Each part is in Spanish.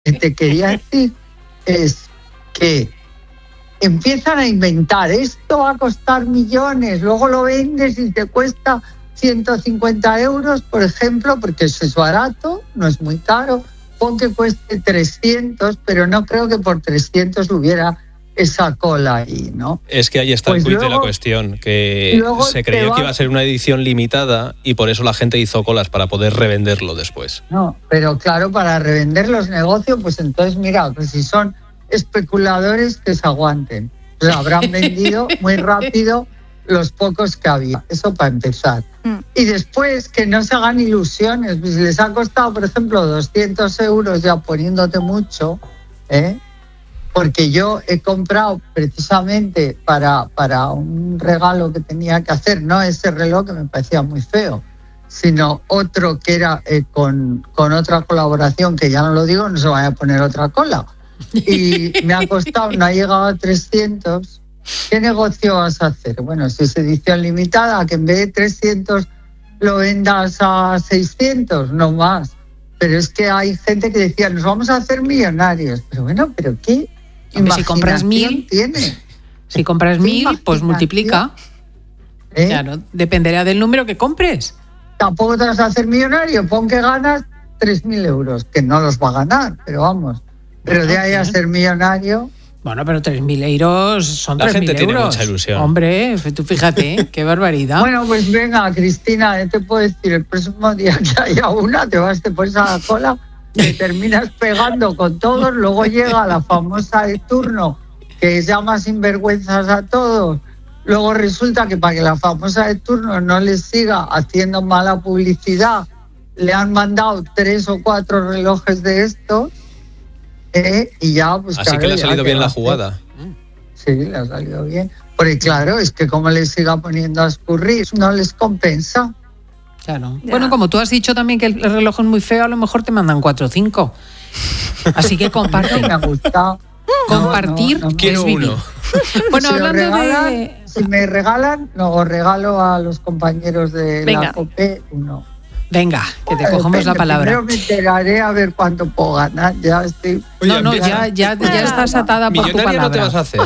que te quería decir es que empiezan a inventar, esto va a costar millones, luego lo vendes y te cuesta 150 euros, por ejemplo, porque eso es barato, no es muy caro, pon que cueste 300, pero no creo que por 300 hubiera esa cola ahí, ¿no? Es que ahí está pues el quid luego, de la cuestión, que se creyó que iba a ser una edición limitada y por eso la gente hizo colas para poder revenderlo después. No, pero claro, para revender los negocios, pues entonces mira, pues si son especuladores que se aguanten. Pues habrán vendido muy rápido los pocos que había. Eso para empezar. Y después que no se hagan ilusiones. Pues si les ha costado, por ejemplo, 200 euros ya poniéndote mucho, porque yo he comprado precisamente para un regalo que tenía que hacer, no ese reloj que me parecía muy feo, sino otro que era con otra colaboración, que ya no lo digo, no se vaya a poner otra cola. Y me ha costado, no ha llegado a 300. ¿Qué negocio vas a hacer? Bueno, si es edición limitada, que en vez de 300 lo vendas a 600, no más. Pero es que hay gente que decía, nos vamos a hacer millonarios. Pero bueno, ¿pero qué imaginación si compras 1000, tiene? Si compras 1000, pues multiplica. Claro, dependerá del número que compres. Tampoco te vas a hacer millonario, pon que ganas 3.000 euros, que no los va a ganar, pero vamos. Pero de ahí a ser millonario... Bueno, pero 3.000 euros son 3.000 euros. La gente tiene mucha ilusión. Hombre, tú fíjate, qué barbaridad. Bueno, pues venga, Cristina, te puedo decir, el próximo día que haya una, te pones a la cola, te terminas pegando con todos, luego llega la famosa de turno, que llama sinvergüenzas a todos. Luego resulta que para que la famosa de turno no les siga haciendo mala publicidad, le han mandado 3 o 4 relojes de estos. Y ya, pues así claro, que le ha salido bien la jugada. Sí, le ha salido bien. Porque claro, es que como les siga poniendo a escurrir, no les compensa. Claro. Ya. Bueno, como tú has dicho también que el reloj es muy feo, a lo mejor te mandan 4 o 5. Así que comparte. Me ha gustado. Compartir quiero uno. Bueno, si hablando si me regalan, os regalo a los compañeros de la COPE uno. Venga, que te cogemos la palabra. Primero me enteraré a ver cuánto puedo ganar. Ya estoy... ya estás atada por tu palabra. No te vas a hacer.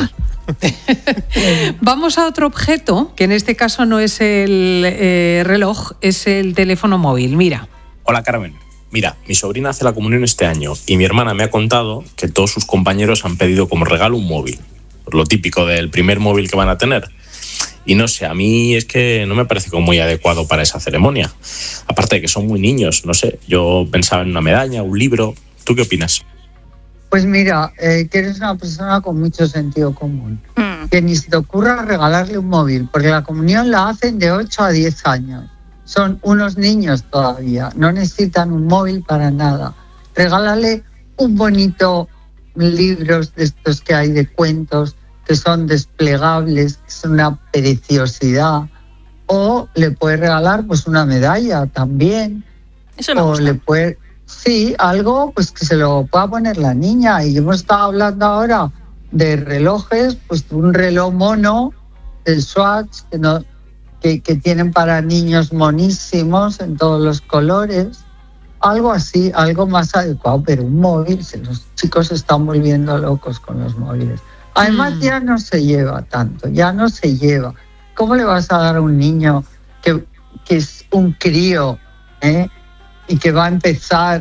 Vamos a otro objeto, que en este caso no es el reloj, es el teléfono móvil. Mira. Hola, Carmen. Mira, mi sobrina hace la comunión este año y mi hermana me ha contado que todos sus compañeros han pedido como regalo un móvil. Lo típico del primer móvil que van a tener. Y no sé, a mí es que no me parece como muy adecuado para esa ceremonia. Aparte de que son muy niños, no sé, yo pensaba en una medalla, un libro. ¿Tú qué opinas? Pues mira, que eres una persona con mucho sentido común. Que ni se te ocurra regalarle un móvil, porque la comunión la hacen de 8 a 10 años. Son unos niños todavía, no necesitan un móvil para nada. Regálale un bonito libros de estos que hay de cuentos, que son desplegables, que son una preciosidad, o le puedes regalar pues una medalla también. Eso me gusta. Le puede, sí, algo pues que se lo pueda poner la niña. Y hemos estado hablando ahora de relojes, pues un reloj mono, el Swatch, que tienen para niños monísimos en todos los colores. Algo así, algo más adecuado, pero un móvil, los chicos se están volviendo locos con los móviles. Además ya no se lleva tanto, ya no se lleva. ¿Cómo le vas a dar a un niño que es un crío y que va a empezar,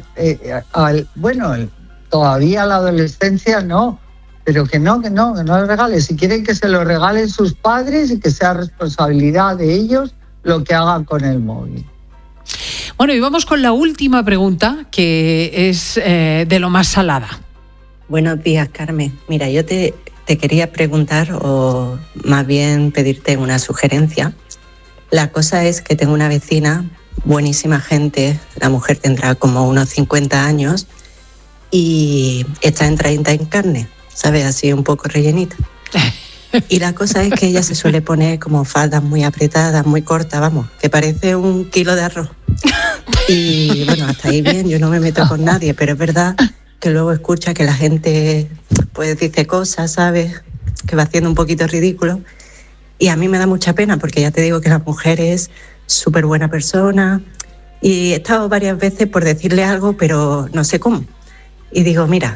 todavía la adolescencia no, pero que no le regale? Si quieren que se lo regalen sus padres y que sea responsabilidad de ellos lo que hagan con el móvil. Bueno, y vamos con la última pregunta, que es de lo más salada. Buenos días, Carmen. Mira, yo te quería preguntar, o más bien pedirte una sugerencia. La cosa es que tengo una vecina, buenísima gente, la mujer tendrá como unos 50 años y está en 30 en carne, ¿sabes? Así un poco rellenita. Y la cosa es que ella se suele poner como faldas muy apretadas, muy cortas, vamos, que parece 1 kilo de arroz. Y bueno, hasta ahí bien, yo no me meto con nadie, pero es verdad que luego escucha que la gente pues dice cosas, ¿sabes? Que va haciendo un poquito ridículo. Y a mí me da mucha pena porque ya te digo que la mujer es súper buena persona y he estado varias veces por decirle algo, pero no sé cómo. Y digo, mira,